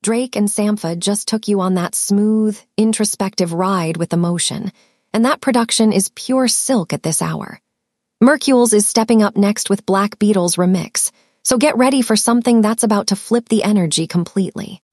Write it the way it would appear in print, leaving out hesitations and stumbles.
Drake and Sampha just took you on that smooth, introspective ride with emotion, and that production is pure silk at this hour. Mercules is stepping up next with Black Beatles Remix, so get ready for something that's about to flip the energy completely.